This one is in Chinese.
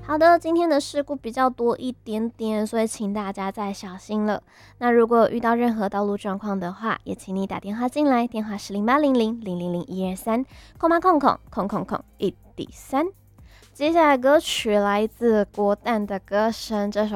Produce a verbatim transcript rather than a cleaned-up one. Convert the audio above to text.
好的，今天的事故比较多一点点，所以请大家再小心了。那如果遇到任何道路状况的话，也请你打电话进来，电话是零八零零零零零一二三，空八空空空空空一 D 三。接下来歌曲来自国蛋的歌声，这首